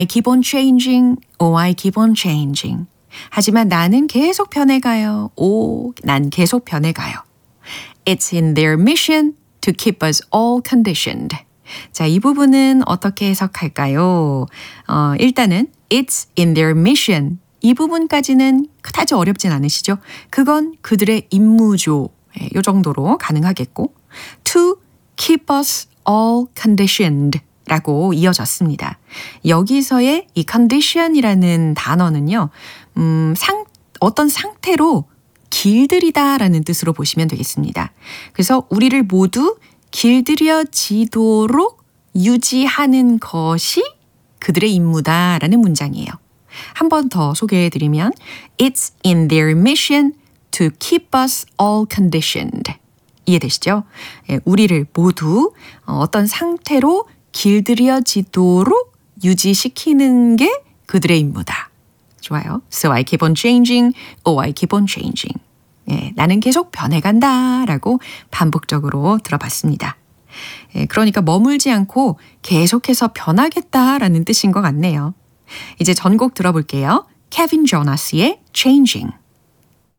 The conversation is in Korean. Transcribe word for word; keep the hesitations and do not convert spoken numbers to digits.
I keep on changing. Oh, I keep on changing. 하지만 나는 계속 변해가요. 오, 난 계속 변해가요. It's in their mission to keep us all conditioned. 자, 이 부분은 어떻게 해석할까요? 어, 일단은 It's in their mission. 이 부분까지는 그다지 어렵진 않으시죠? 그건 그들의 임무죠. 예, 이 정도로 가능하겠고 To keep us all conditioned 라고 이어졌습니다. 여기서의 이 condition이라는 단어는요. 음, 상, 어떤 상태로 길들이다라는 뜻으로 보시면 되겠습니다. 그래서 우리를 모두 길들여지도록 유지하는 것이 그들의 임무다라는 문장이에요. 한 번 더 소개해드리면 It's in their mission to keep us all conditioned. 이해되시죠? 예, 우리를 모두 어떤 상태로 길들여지도록 유지시키는 게 그들의 임무다. 좋아요. So I keep on changing. Oh, I keep on changing. 예, 나는 계속 변해간다 라고 반복적으로 들어봤습니다. 예, 그러니까 머물지 않고 계속해서 변하겠다라는 뜻인 것 같네요. 이제 전곡 들어볼게요. 케빈 조나스의 Changing.